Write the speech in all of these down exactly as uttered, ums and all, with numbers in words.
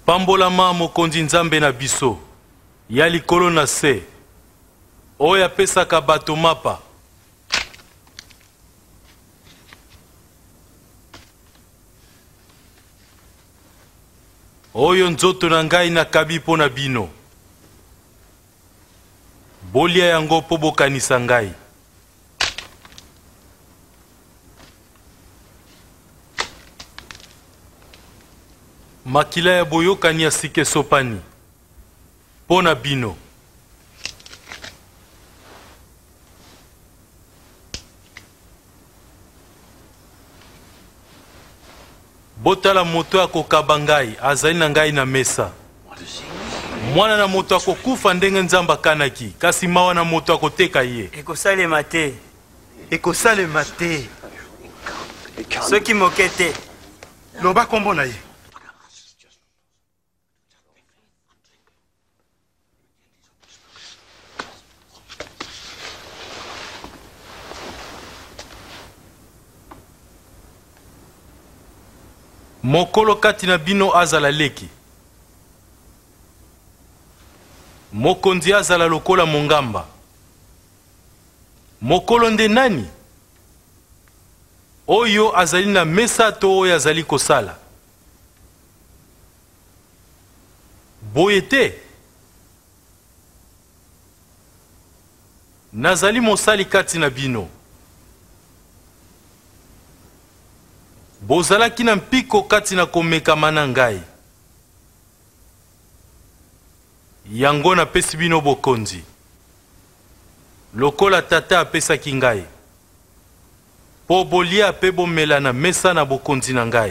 Pambolama mokonzi nzambe na biso ya likolo na se oyo apesaka bato mapa oyo nzoto na ngai nakabi mpo na bino bolia yango mpo bokanisa ngai. Makila ya boyokani ya sike sopani mpo na bino. Botala moto akokaba ngai azali na ngai na mesa. Mwana na moto akokufa ndenge nzamba kanaki kasi mawa na moto akoteka ye. Ekosalema te. Ekosalema te. Soki moke te. Loba kombo na ye. Mokolo kati na bino azala leki. Mokonzi azala lokola mongamba. Mokolo nde nani? Oyo azali na mesa to oyo azali kosala. Boye te. Nazali mosali kati na bino. Bozalaki na mpiko kati na komekama na ngai. Yango napesi bino bokonzi. Lokola tata apesaki ngai. Po bolia pe bomela na mesa na bokonzi na ngai.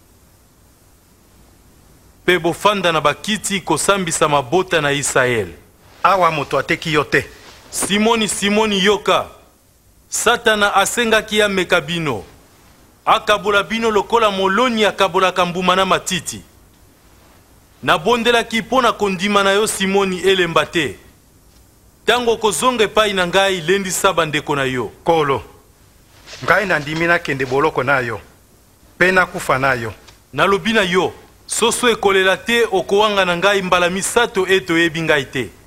Pe bofanda na bakiti kosambisa mabota na Israel. Awa moto ateki yo te. Simoni Simoni yoka. Satana asengaki ya meka bino. Akabola bino lokola moloni akabola kambuma na matiti. Nabondelaki mpo na kondima na yo Simoni elemba te. Tango kozonga epai na ngai lendisa bandeko na yo. Kolo, ngai nandimi nakende boloko na yo, pe nakufa na yo. Nalobi na yo, soso ekolela te okowanga na ngai mbala misato eto yebi ngai te.